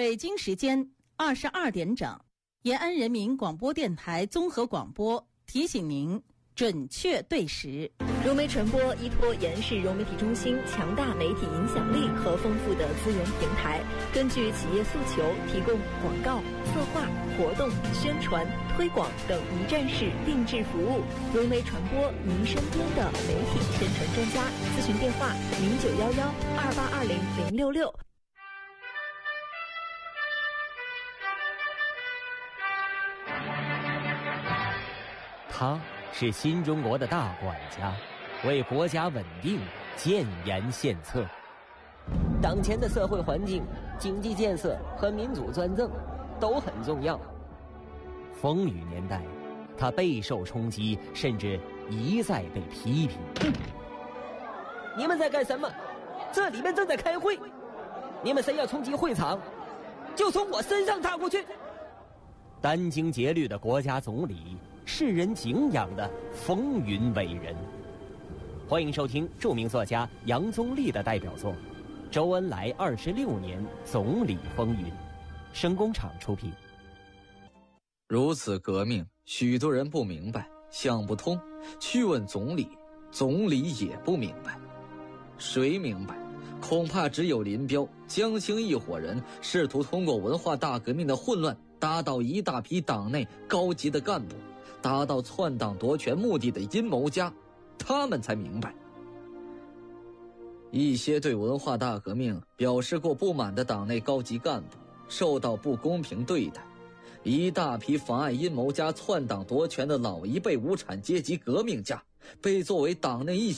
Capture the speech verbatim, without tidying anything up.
北京时间二十二点整，延安人民广播电台综合广播提醒您准确对时。 融媒传播依托延市融媒体中心强大媒体影响力和丰富的资源平台，根据企业诉求提供广告、策划、活动、宣传、推广等一站式定制服务。融媒传播，您身边的媒体宣传专家。咨询电话：零九幺幺二八二零零六六。 他是新中国的大管家，为国家稳定建言献策。当前的社会环境、经济建设和民主专政都很重要。风雨年代，他备受冲击，甚至一再被批评。嗯、你们在干什么？这里面正在开会。你们谁要冲击会场，就从我身上踏过去。殚精竭虑的国家总理，世人敬仰的风云伟人。欢迎收听著名作家杨宗立的代表作《周恩来二十六年总理风云》，声工厂出品。 如此革命，许多人不明白，想不通，去问总理，总理也不明白。谁明白？恐怕只有林彪、江青一伙人试图通过文化大革命的混乱，打倒一大批党内高级的干部，达到篡党夺权目的的阴谋家，他们才明白。一些对文化大革命表示过不满的党内高级干部受到不公平对待，一大批妨碍阴谋家篡党夺权的老一辈无产阶级革命家被作为党内一